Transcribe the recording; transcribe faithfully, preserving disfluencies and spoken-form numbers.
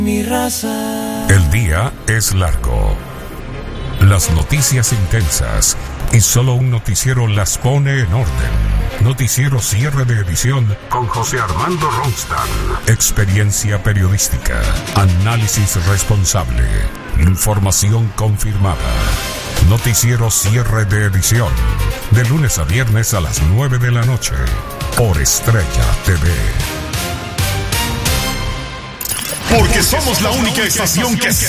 Mi raza. El día es largo. Las noticias intensas. Y solo un noticiero las pone en orden. Noticiero cierre de edición con José Armando Ronstadt. Experiencia periodística. Análisis responsable. Información confirmada. Noticiero cierre de edición. De lunes a viernes a las nueve de la noche. Por Estrella T V. Porque somos la única estación que